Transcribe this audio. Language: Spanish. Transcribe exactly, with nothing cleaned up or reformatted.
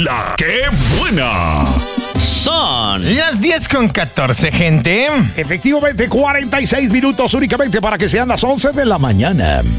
La que buena. Son las diez con catorce, gente. Efectivamente, cuarenta y seis minutos únicamente para que sean las once de la mañana.